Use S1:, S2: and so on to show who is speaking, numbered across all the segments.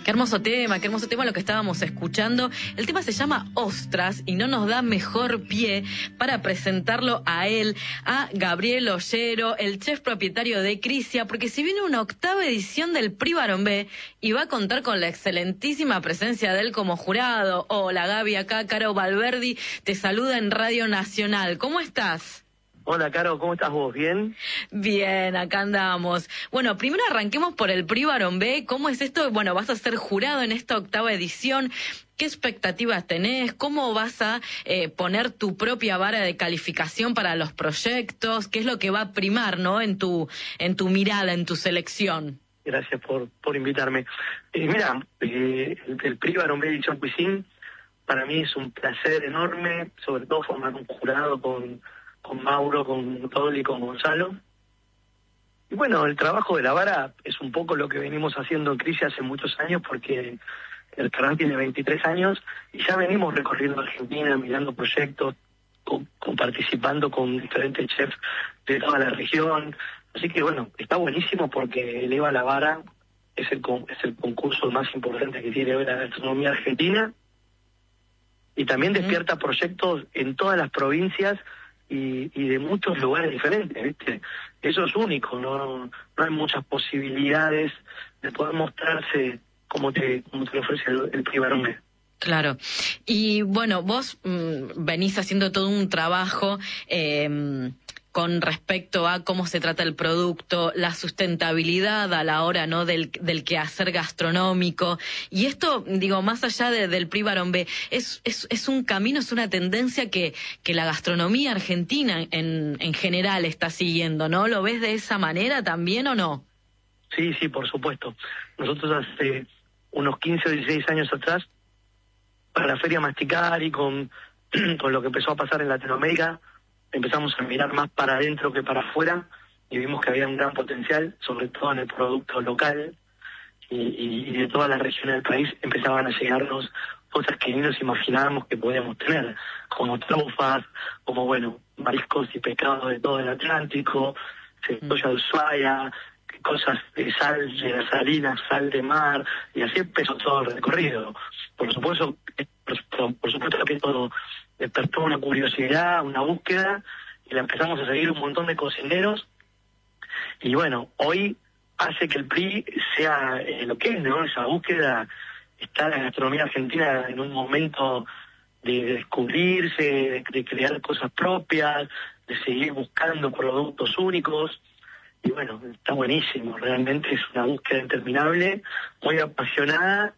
S1: qué hermoso tema lo que estábamos escuchando. El tema se llama Ostras y no nos da mejor pie para presentarlo a él, a Gabriel Ollero, el chef propietario de Crisia, porque si viene una 8ª edición del Prix Baron B y va a contar con la excelentísima presencia de él como jurado. Hola Gaby, acá Caro Valverdi te saluda en Radio Nacional. ¿Cómo estás?
S2: Hola, Caro, ¿cómo estás vos? ¿Bien?
S1: Bien, acá andamos. Bueno, primero arranquemos por el Prix Baron B. ¿Cómo es esto? Bueno, vas a ser jurado en esta 8ª edición. ¿Qué expectativas tenés? ¿Cómo vas a poner tu propia vara de calificación para los proyectos? ¿Qué es lo que va a primar, ¿no? en tu mirada, en tu selección.
S2: Gracias por invitarme. Mira, el Prix Baron B Edition Cuisine para mí es un placer enorme, sobre todo formar un jurado con Mauro, con Tol y con Gonzalo. Y bueno, el trabajo de la vara es un poco lo que venimos haciendo en Crisia hace muchos años, porque el restaurante tiene 23 años y ya venimos recorriendo Argentina, mirando proyectos, participando con diferentes chefs de toda la región. Así que bueno, está buenísimo porque eleva la vara, es el concurso más importante que tiene hoy la gastronomía argentina, y también despierta proyectos en todas las provincias y de muchos lugares diferentes, ¿viste? Eso es único, no hay muchas posibilidades de poder mostrarse como te lo ofrece el Prix Baron B.
S1: Claro. Y bueno, vos venís haciendo todo un trabajo con respecto a cómo se trata el producto, la sustentabilidad a la hora, ¿no?, del quehacer gastronómico. Y esto, digo, más allá del Prix Baron B, es un camino, es una tendencia que la gastronomía argentina en general está siguiendo, ¿no? ¿Lo ves de esa manera también o no?
S2: Sí, por supuesto. Nosotros hace unos 15 o 16 años atrás, para la Feria Masticar y con lo que empezó a pasar en Latinoamérica, empezamos a mirar más para adentro que para afuera y vimos que había un gran potencial, sobre todo en el producto local, y de todas las regiones del país empezaban a llegarnos cosas que ni nos imaginábamos que podíamos tener, como trufas, como mariscos y pescados de todo el Atlántico, cebolla de Ushuaia, cosas de sal de la salina, sal de mar, y así empezó todo el recorrido. Por supuesto que todo despertó una curiosidad, una búsqueda, y la empezamos a seguir un montón de cocineros, y bueno, hoy hace que el PRI sea lo que es, ¿no? Esa búsqueda. Está la gastronomía argentina en un momento de descubrirse, de crear cosas propias, de seguir buscando productos únicos. Y bueno, está buenísimo, realmente es una búsqueda interminable, muy apasionada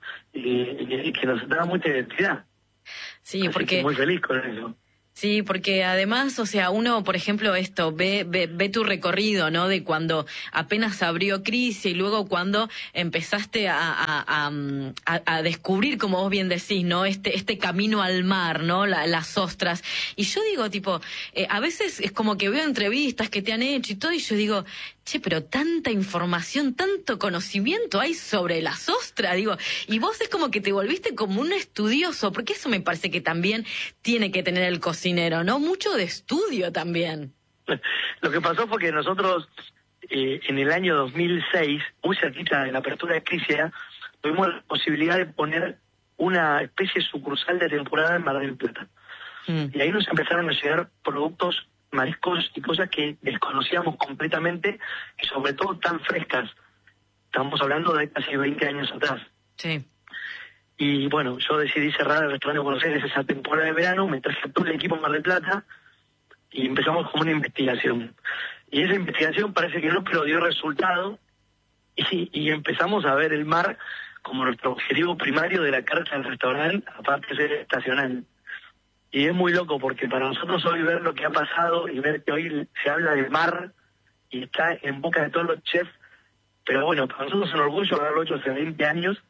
S2: y que nos da mucha identidad.
S1: Sí,
S2: así
S1: porque
S2: que muy feliz con eso.
S1: Sí, porque además, o sea, uno, por ejemplo, ve tu recorrido, ¿no? De cuando apenas abrió Crisia y luego cuando empezaste a descubrir, como vos bien decís, ¿no? Este camino al mar, ¿no? Las ostras. Y yo digo, a veces es como que veo entrevistas que te han hecho y todo, y yo digo, che, pero tanta información, tanto conocimiento hay sobre las ostras, digo, y vos es como que te volviste como un estudioso, porque eso me parece que también tiene que tener el cocinero, ¿no? Mucho de estudio también.
S2: Lo que pasó fue que nosotros, en el año 2006, muy cerquita de la apertura de Crisia, tuvimos la posibilidad de poner una especie de sucursal de temporada en Mar del Plata. Y ahí nos empezaron a llegar productos, mariscos y cosas que desconocíamos completamente y sobre todo tan frescas. Estamos hablando de casi 20 años atrás.
S1: Sí.
S2: Y bueno, yo decidí cerrar el restaurante de Buenos Aires esa temporada de verano, me traje todo el equipo en Mar del Plata y empezamos con una investigación. Y esa investigación parece que no, pero dio resultado y empezamos a ver el mar como nuestro objetivo primario de la carta del restaurante, aparte de ser estacional. Y es muy loco porque para nosotros hoy ver lo que ha pasado y ver que hoy se habla del mar y está en boca de todos los chefs, pero bueno, para nosotros es un orgullo haberlo hecho hace 20 años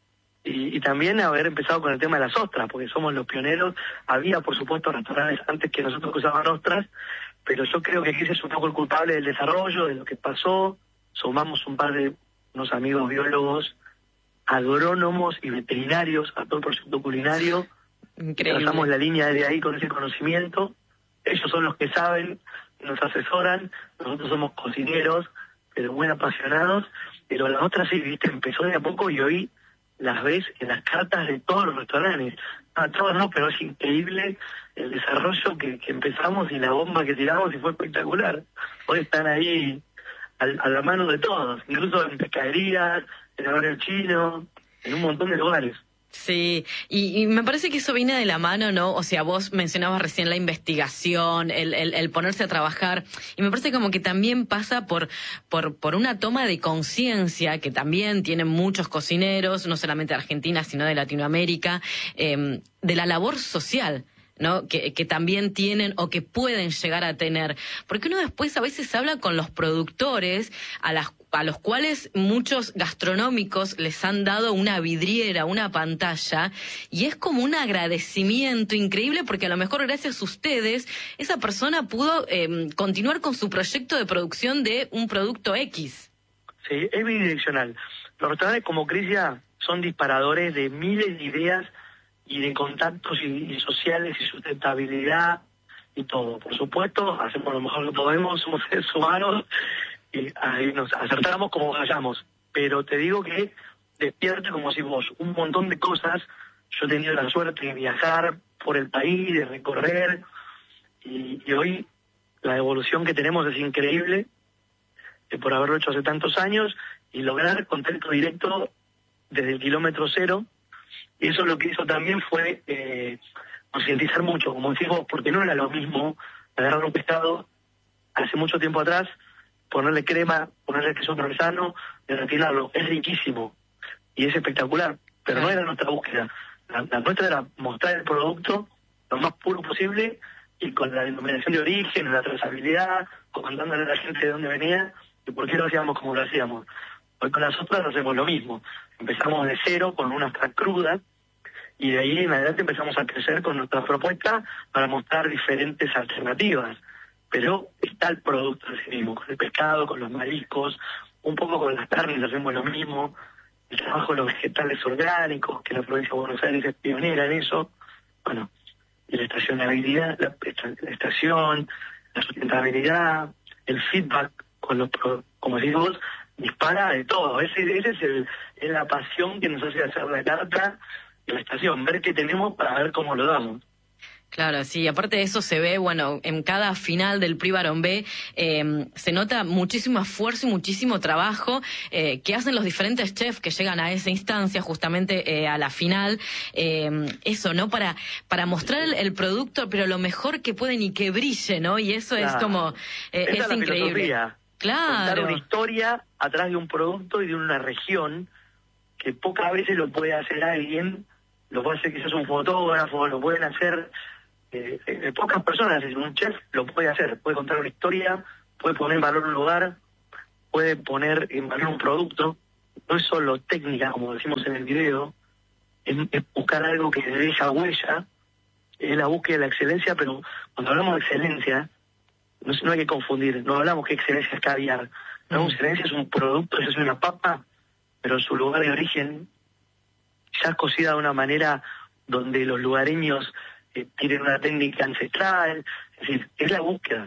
S2: y también haber empezado con el tema de las ostras, porque somos los pioneros. Había, por supuesto, restaurantes antes que nosotros que usaban ostras, pero yo creo que ese es un poco el culpable del desarrollo, de lo que pasó. Sumamos unos amigos biólogos, agrónomos y veterinarios a todo el proyecto culinario.
S1: Increíble.
S2: Trazamos la línea de ahí con ese conocimiento. Ellos son los que saben, nos asesoran. Nosotros somos cocineros, pero muy apasionados. Pero la otra sí, viste, empezó de a poco y hoy las ves en las cartas de todos los restaurantes. Todos no, pero es increíble el desarrollo que empezamos y la bomba que tiramos y fue espectacular. Hoy están ahí a la mano de todos, incluso en pescaderías, en el barrio chino, en un montón de lugares.
S1: Sí, y me parece que eso viene de la mano, ¿no? O sea, vos mencionabas recién la investigación, el ponerse a trabajar, y me parece como que también pasa por una toma de conciencia que también tienen muchos cocineros, no solamente de Argentina, sino de Latinoamérica, de la labor social, ¿no? Que también tienen o que pueden llegar a tener. Porque uno después a veces habla con los productores a los cuales muchos gastronómicos les han dado una vidriera, una pantalla, y es como un agradecimiento increíble porque a lo mejor gracias a ustedes esa persona pudo continuar con su proyecto de producción de un producto X.
S2: Sí, es bidireccional. Los restaurantes como Crisia son disparadores de miles de ideas y de contactos y sociales y sustentabilidad y todo. Por supuesto, hacemos lo mejor que podemos, somos seres humanos y ahí nos acertamos como vayamos. Pero te digo que despierta, como si vos, un montón de cosas. Yo he tenido la suerte de viajar por el país, de recorrer, y hoy la evolución que tenemos es increíble por haberlo hecho hace tantos años y lograr contacto directo desde el kilómetro cero. Y eso lo que hizo también fue concientizar mucho, como decís vos, porque no era lo mismo agarrar un pescado hace mucho tiempo atrás, ponerle crema, ponerle queso parmesano, derretirlo. Es riquísimo y es espectacular, pero no era nuestra búsqueda. La nuestra era mostrar el producto lo más puro posible y con la denominación de origen, la trazabilidad, contándole a la gente de dónde venía y por qué lo hacíamos como lo hacíamos. Hoy con las otras hacemos lo mismo. Empezamos de cero con una extra cruda y de ahí en adelante empezamos a crecer con nuestra propuesta para mostrar diferentes alternativas. Pero está el producto en sí mismo, con el pescado, con los mariscos, un poco con las carnes hacemos lo mismo, el trabajo de los vegetales orgánicos, que la provincia de Buenos Aires es pionera en eso, bueno, y la estacionabilidad, la estación, la sustentabilidad, el feedback con los como decís vos, dispara de todo. Ese es la pasión que nos hace hacer la carta y la estación, ver qué tenemos para ver cómo lo damos.
S1: Claro, sí, aparte de eso se ve, bueno, en cada final del Prix Barón B se nota muchísimo esfuerzo y muchísimo trabajo que hacen los diferentes chefs que llegan a esa instancia, justamente a la final, eso, ¿no? Para mostrar el producto, pero lo mejor que pueden y que brille, ¿no? Y eso es como, es
S2: la
S1: increíble.
S2: Filosofía.
S1: Claro.
S2: Contar una historia atrás de un producto y de una región que pocas veces lo puede hacer alguien, lo puede hacer quizás un fotógrafo, lo pueden hacer pocas personas. Un chef lo puede hacer, puede contar una historia, puede poner en valor un lugar, puede poner en valor un producto. No es solo técnica, como decimos en el video, es buscar algo que deja huella, es la búsqueda de la excelencia, pero cuando hablamos de excelencia, no hay que confundir, no hablamos que excelencia es caviar, no, excelencia es un producto, es una papa, pero su lugar de origen ya es cocida de una manera donde los lugareños tienen una técnica ancestral, es decir, es la búsqueda.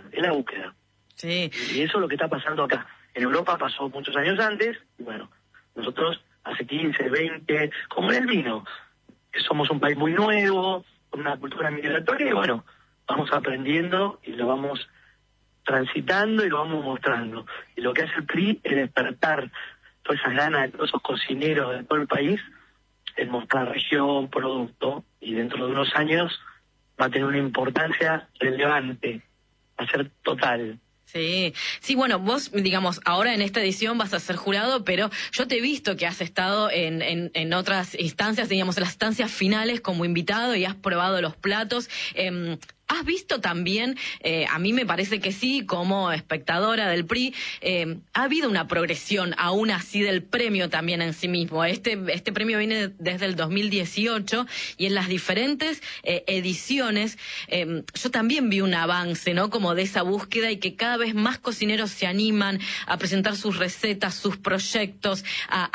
S1: Sí.
S2: Y eso es lo que está pasando acá. En Europa pasó muchos años antes, y bueno, nosotros hace 15, 20, como en el vino, que somos un país muy nuevo, con una cultura migratoria, y bueno, vamos aprendiendo y lo vamos transitando y lo vamos mostrando. Y lo que hace el PRI es despertar todas esas ganas de todos esos cocineros de todo el país, es mostrar región, producto, y dentro de unos años va a tener una importancia relevante, va a ser total.
S1: Sí, bueno, vos, digamos, ahora en esta edición vas a ser jurado, pero yo te he visto que has estado en otras instancias, digamos, en las instancias finales como invitado y has probado los platos. ¿Has visto también, a mí me parece que sí, como espectadora del PRI, ha habido una progresión aún así del premio también en sí mismo? Este premio viene desde el 2018 y en las diferentes ediciones yo también vi un avance, ¿no? Como de esa búsqueda y que cada vez más cocineros se animan a presentar sus recetas, sus proyectos,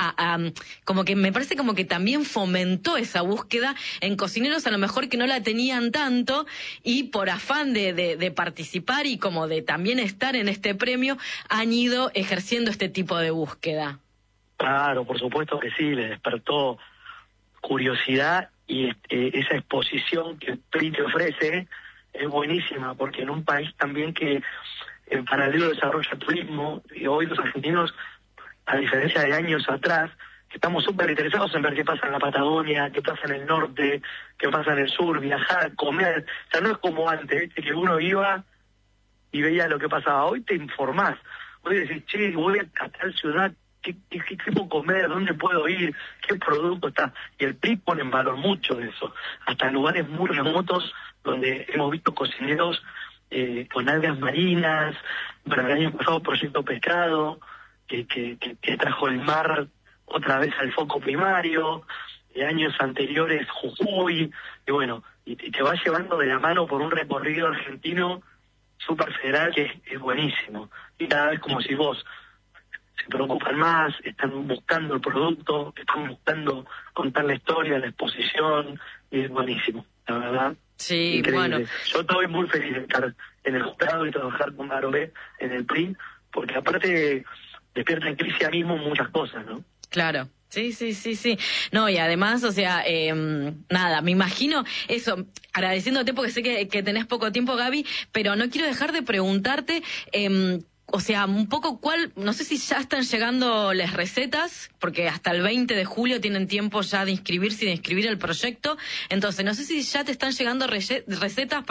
S1: como que me parece como que también fomentó esa búsqueda en cocineros a lo mejor que no la tenían tanto y por afán de participar y como de también estar en este premio, han ido ejerciendo este tipo de búsqueda.
S2: Claro, por supuesto que sí, le despertó curiosidad y esa exposición que el PRI te ofrece es buenísima, porque en un país también que en paralelo desarrolla turismo, y hoy los argentinos, a diferencia de años atrás, estamos súper interesados en ver qué pasa en la Patagonia, qué pasa en el norte, qué pasa en el sur, viajar, comer. O sea, no es como antes, ¿viste? Que uno iba y veía lo que pasaba. Hoy te informás. Hoy decís, che, voy a tal ciudad, ¿qué puedo comer? ¿Dónde puedo ir? ¿Qué producto está? Y el PRI pone en valor mucho de eso. Hasta en lugares muy remotos donde hemos visto cocineros con algas marinas. Bueno, el año pasado Proyecto Pescado, que trajo el mar otra vez al foco primario, de años anteriores Jujuy, y bueno, y te va llevando de la mano por un recorrido argentino súper federal que es buenísimo. Y cada vez como si vos se preocupan más, están buscando el producto, están buscando contar la historia, la exposición, y es buenísimo, la verdad.
S1: Sí,
S2: increíble.
S1: Bueno.
S2: Yo estoy muy feliz de estar en el jurado y trabajar con Barobé en el PRI, porque aparte despierta en crisis a mismo muchas cosas, ¿no?
S1: Claro. Sí. No, y además, o sea, nada, me imagino eso, agradeciéndote porque sé que tenés poco tiempo, Gaby, pero no quiero dejar de preguntarte, o sea, un poco no sé si ya están llegando las recetas, porque hasta el 20 de julio tienen tiempo ya de inscribirse y de inscribir el proyecto, entonces no sé si ya te están llegando recetas,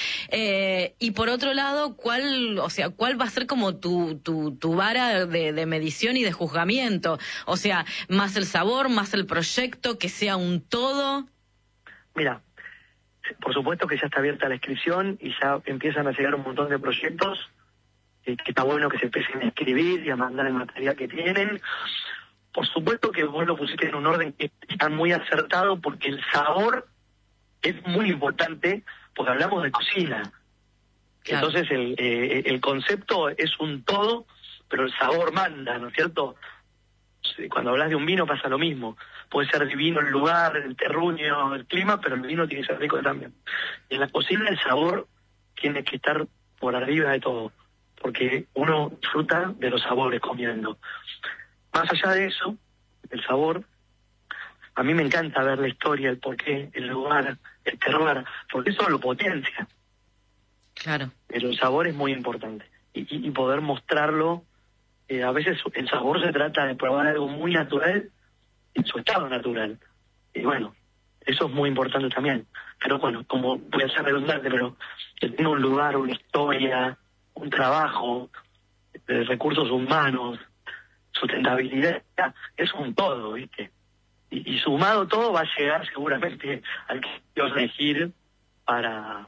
S1: y por otro lado, ¿cuál va a ser como tu vara de medición y de juzgamiento? O sea, más el sabor, más el proyecto, que sea un todo.
S2: Mira, por supuesto que ya está abierta la inscripción y ya empiezan a llegar un montón de proyectos, que está bueno que se empiecen a escribir y a mandar el material que tienen. Por supuesto que vos lo pusiste en un orden que está muy acertado, porque el sabor es muy importante, porque hablamos de cocina. Claro. Entonces el concepto es un todo, pero el sabor manda, ¿no es cierto? Cuando hablas de un vino pasa lo mismo. Puede ser divino el lugar, el terruño, el clima, pero el vino tiene que ser rico también. Y en la cocina el sabor tiene que estar por arriba de todo, porque uno disfruta de los sabores comiendo. Más allá de eso, el sabor, a mí me encanta ver la historia, el porqué, el lugar, el terroir, porque eso lo potencia.
S1: Claro.
S2: Pero el sabor es muy importante. Y poder mostrarlo, a veces el sabor se trata de probar algo muy natural, en su estado natural. Y bueno, eso es muy importante también. Pero bueno, como voy a ser redundante, pero que tenga un lugar, una historia, un trabajo, recursos humanos, sustentabilidad, es un todo, ¿viste? Y sumado todo va a llegar seguramente al que vas a elegir para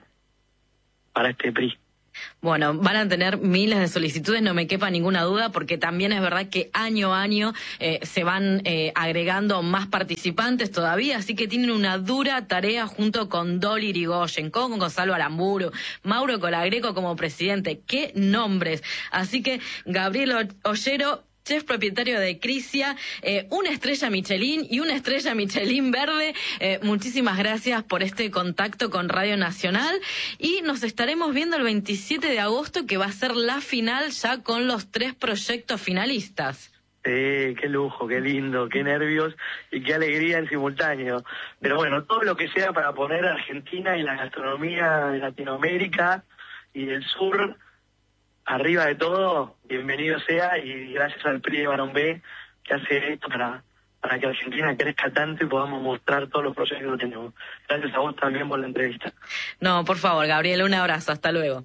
S2: este PRI.
S1: Bueno, van a tener miles de solicitudes, no me quepa ninguna duda, porque también es verdad que año a año se van agregando más participantes todavía, así que tienen una dura tarea junto con Dolly Irigoyen, con Gonzalo Aramburu, Mauro Colagreco como presidente. ¡Qué nombres! Así que Gabriel Ollero, chef propietario de Crisia, una estrella Michelin y una estrella Michelin verde. Muchísimas gracias por este contacto con Radio Nacional y nos estaremos viendo el 27 de agosto, que va a ser la final ya con los 3 proyectos finalistas.
S2: Qué lujo, qué lindo, qué nervios y qué alegría en simultáneo. Pero bueno, todo lo que sea para poner a Argentina y la gastronomía de Latinoamérica y del sur arriba de todo, bienvenido sea, y gracias al PRI de Barón B, que hace esto para que Argentina crezca tanto y podamos mostrar todos los proyectos que tenemos. Gracias a vos también por la entrevista.
S1: No, por favor, Gabriel, un abrazo, hasta luego.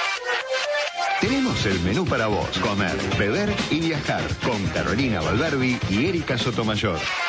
S3: Tenemos el menú para vos: comer, beber y viajar, con Carolina Valverbi y Erika Sotomayor.